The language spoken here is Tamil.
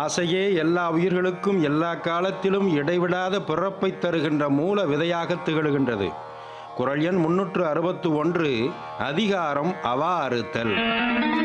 ஆசையே எல்லா உயிர்களுக்கும் எல்லா காலத்திலும் இடைவிடாத பிறப்பை தருகின்ற மூல விதையாக திகழ்கின்றது. குறள் எண் 361. அதிகாரம் அவா அறுத்தல்.